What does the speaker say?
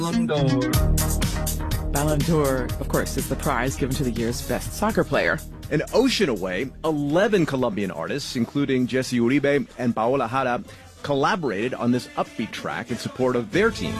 Ballon d'Or. Ballon d'Or, of course, is the prize given to the year's best soccer player. An ocean away, 11 Colombian artists, including Jesse Uribe and Paola Jara, collaborated on this upbeat track in support of their team.